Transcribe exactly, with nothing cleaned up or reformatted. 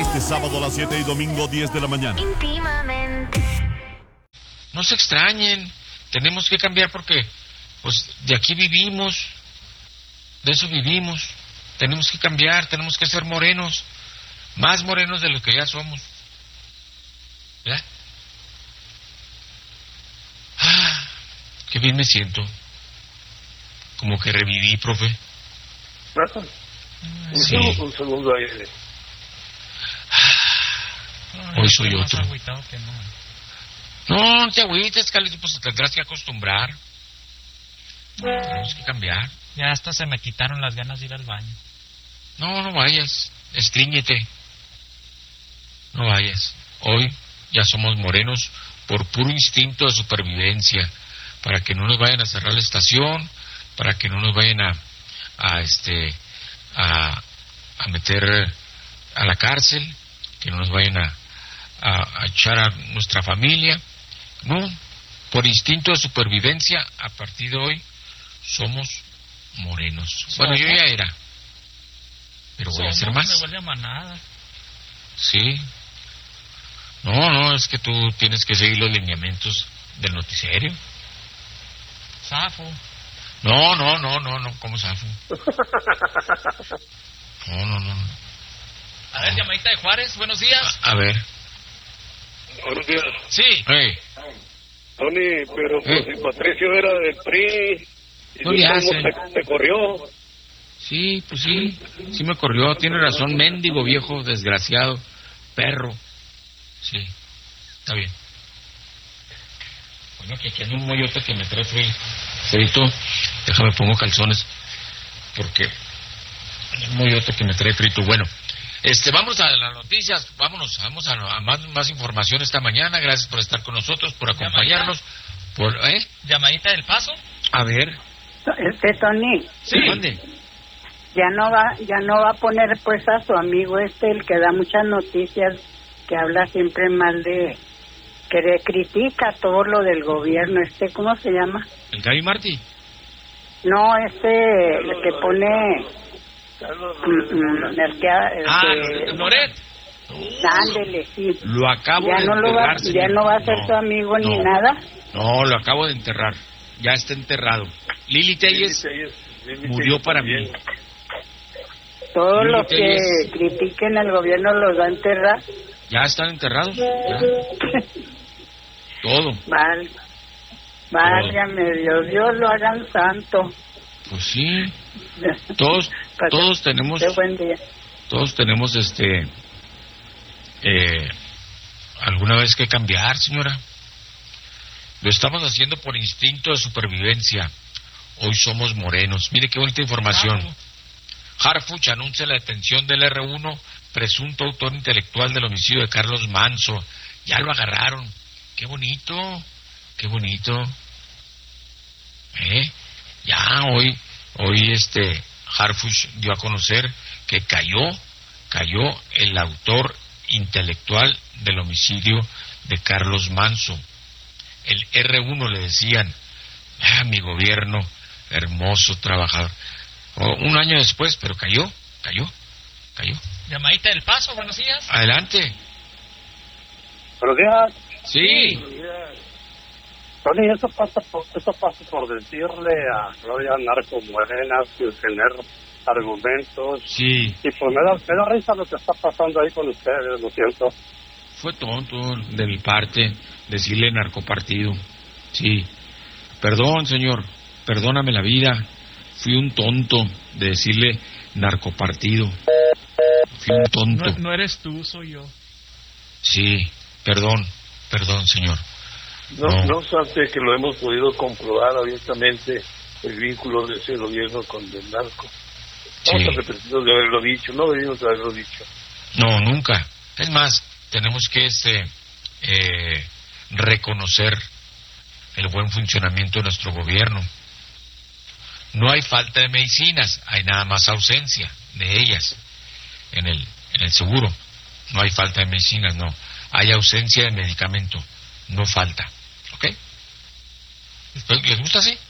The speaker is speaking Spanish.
Este sábado a las siete y domingo diez de la mañana. Íntimamente. No se extrañen, tenemos que cambiar porque, pues, de aquí vivimos, de eso vivimos. Tenemos que cambiar, tenemos que ser morenos, más morenos de lo que ya somos. ¿Verdad? Ah, qué bien me siento. Como que reviví, profe. Sí. Un segundo ahí. Hoy soy otro. No, no te agüites, Carlito, pues te tendrás que acostumbrar. Tenemos que cambiar. Ya hasta se me quitaron las ganas de ir al baño. No, no vayas, estríñete. No vayas. Hoy ya somos morenos por puro instinto de supervivencia, para que no nos vayan a cerrar la estación, para que no nos vayan a, a este, a, a meter a la cárcel, que no nos vayan a, a, a echar a nuestra familia. No, por instinto de supervivencia, a partir de hoy somos morenos. Bueno, yo ya era, pero voy a hacer más. Me huele a manada. Sí. No, no, es que tú tienes que seguir los lineamientos del noticiero. Zafo. No, no, no, no, no, ¿cómo zafo? No, no, no. A ver, llamadita de Juárez, buenos días. A, a ver. Buenos días. Sí. Hey. Tony, pero pues Eh. si Patricio era del P R I y No le tú hacen. te, te corrió. Sí, pues sí, sí me corrió, tiene razón, mendigo viejo, desgraciado, perro. Sí, está bien. Bueno, que aquí hay un moyote que me trae frío. Ferito, déjame pongo calzones, porque hay un moyote que me trae frito. Bueno, este, vamos a las noticias, vámonos, vamos a, a más, más información esta mañana. Gracias por estar con nosotros, por acompañarnos. Por, ¿eh? Llamadita del Paso. A ver. Este Tony, Sí. ¿Dónde? ya no va, ya no va a poner pues a su amigo este, el que da muchas noticias, que habla siempre mal de, que le critica todo lo del gobierno, este, ¿cómo se llama? ¿El Gaby Martí? No, este, el que pone, mm, mm, el que, el Ah, que, Loret. ándele, sí. Lo acabo Ya de no lo enterrar, va, señor. ya no va a ser No, su amigo ni no. nada. No, lo acabo de enterrar. Ya está enterrado. Lili Telles murió para mí. Todos Lili los que Telles. critiquen al gobierno los va a enterrar. Ya están enterrados. Ya. Todo. Val, válgame Dios, Dios lo hagan santo. Pues sí. Todos, Pues, todos tenemos, qué buen día. todos tenemos este, eh, alguna vez que cambiar, señora. Lo estamos haciendo por instinto de supervivencia. Hoy somos morenos. Mire qué bonita información. Harfuch anuncia la detención del erre uno, presunto autor intelectual del homicidio de Carlos Manso. Ya lo agarraron. Qué bonito, qué bonito. ¿Eh? Ya hoy, hoy este Harfuch dio a conocer que cayó, cayó el autor intelectual del homicidio de Carlos Manso. El erre uno le decían, ah, mi gobierno, hermoso trabajador. O, un año después, pero cayó, cayó, cayó. Llamadita del Paso, buenos días. Adelante. Buenos días. Sí. Tony, eso pasa por, eso pasa por decirle a Gloria Narco Morena sin tener argumentos. Sí. Y pues me da, me da risa lo que está pasando ahí con ustedes, lo siento. Fue tonto de mi parte decirle narcopartido. Sí. Perdón, señor. Perdóname la vida. Fui un tonto de decirle narcopartido. Fui un tonto. No, no eres tú, soy yo. Sí. Perdón. Perdón, señor. No, No. no obstante que lo hemos podido comprobar abiertamente el vínculo de ese gobierno con el narco. Vamos Sí. a repetirnos de haberlo dicho, no debimos haberlo dicho. No, nunca. Es más, tenemos que este, eh, reconocer el buen funcionamiento de nuestro gobierno. No hay falta de medicinas, hay nada más ausencia de ellas en el, en el seguro. No hay falta de medicinas, no. Hay ausencia de medicamento, no falta. ¿Ok? ¿Les gusta así?